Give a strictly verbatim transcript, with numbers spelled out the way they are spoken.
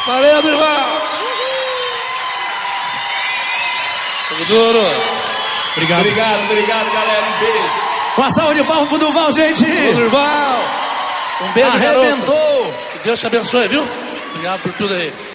Valeu, Durval! Tamo duro! Obrigado. Obrigado, obrigado, galera. Um beijo. Uma salva de palmas pro Durval, gente. Ô, Durval! Um beijo, Arrebentou. garoto. Que Deus te abençoe, viu? Obrigado por tudo aí.